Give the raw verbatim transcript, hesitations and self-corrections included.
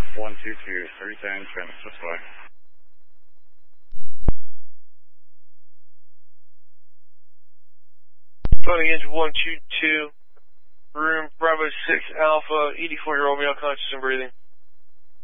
one two two, three ten, transfer. Floating engine one two two, room Bravo six Alpha, eighty-four year old male conscious and breathing.